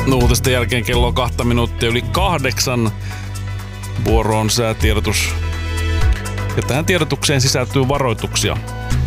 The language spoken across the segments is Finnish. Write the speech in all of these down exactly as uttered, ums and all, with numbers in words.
Uutisten jälkeen kello on kahta minuuttia yli kahdeksan. Vuoroon säätiedotus. Ja tähän tiedotukseen sisältyy varoituksia.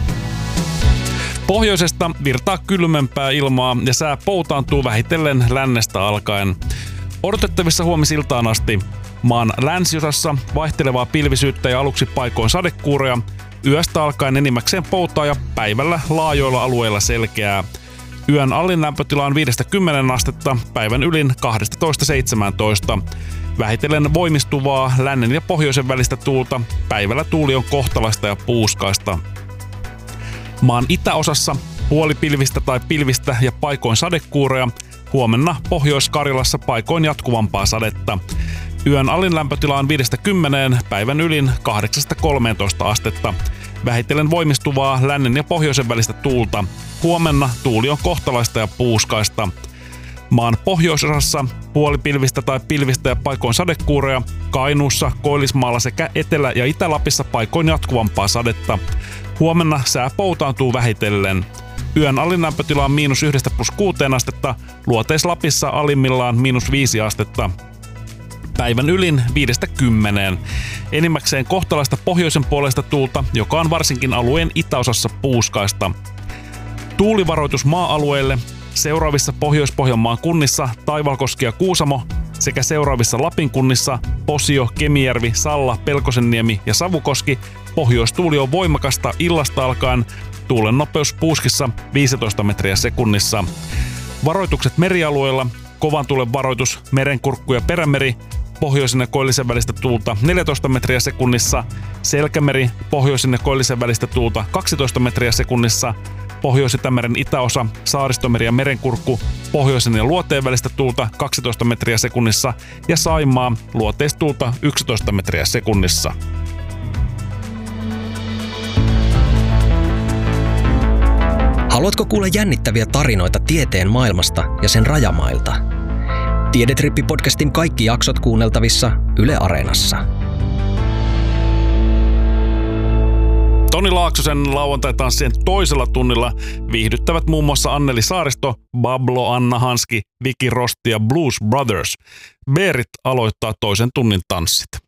Pohjoisesta virtaa kylmempää ilmaa ja sää poutaantuu vähitellen lännestä alkaen. Odotettavissa huomisiltaan asti maan länsiosassa vaihtelevaa pilvisyyttä ja aluksi paikoin sadekuuroja. Yöstä alkaen enimmäkseen poutaa ja päivällä laajoilla alueilla selkeää. Yön allin lämpötila on viidestä kymmeneen astetta, päivän ylin kaksitoista seitsemäntoista. Vähitellen voimistuvaa lännen ja pohjoisen välistä tuulta. Päivällä tuuli on kohtalaista ja puuskaista. Maan itäosassa puolipilvistä tai pilvistä ja paikoin sadekuuroja. Huomenna Pohjois-Karjalassa paikoin jatkuvampaa sadetta. Yön allin lämpötila on viidestä kymmeneen, päivän ylin kahdeksasta kolmeentoista astetta. Vähitellen voimistuvaa lännen ja pohjoisen välistä tuulta. Huomenna tuuli on kohtalaista ja puuskaista. Maan pohjoisosassa puolipilvistä tai pilvistä ja paikoin sadekuuroja. Kainuussa, Koillismaalla sekä Etelä- ja Itä-Lapissa paikoin jatkuvampaa sadetta. Huomenna sää poutaantuu vähitellen. Yön allin lämpötila on miinus yhdestä plus kuuteen astetta, Luoteis-Lapissa alimmillaan miinus viisi astetta. Päivän ylin viidestä kymmeneen. Enimmäkseen kohtalaista pohjoisen puolesta tuulta, joka on varsinkin alueen itäosassa puuskaista. Tuulivaroitus maa-alueille seuraavissa Pohjois-Pohjanmaan kunnissa Taivalkoski ja Kuusamo sekä seuraavissa Lapin kunnissa Posio, Kemijärvi, Salla, Pelkosenniemi ja Savukoski. Pohjoistuuli on voimakasta illasta alkaen. Tuulen nopeus puuskissa viisitoista metriä sekunnissa. Varoitukset merialueilla. Kovan tuulen varoitus Merenkurkku ja Perämeri. Pohjoisen ja koillisen välistä tuulta neljätoista metriä sekunnissa. Selkämeri. Pohjoisen ja koillisen välistä tuulta kaksitoista metriä sekunnissa. Pohjois-Itämeren itäosa, Saaristomeri ja Merenkurkku, pohjoisen ja luoteen välistä tuulta kaksitoista metriä sekunnissa ja Saimaa, luoteistuulta yksitoista metriä sekunnissa. Haluatko kuulla jännittäviä tarinoita tieteen maailmasta ja sen rajamailta? Tiedetrippi-podcastin kaikki jaksot kuunneltavissa Yle Areenassa. Toni Laaksosen lauantai-tanssien toisella tunnilla viihdyttävät muun muassa Anneli Saaristo, Bablo, Anna Hanski, Viki Rosti ja Blues Brothers. Berit aloittaa toisen tunnin tanssit.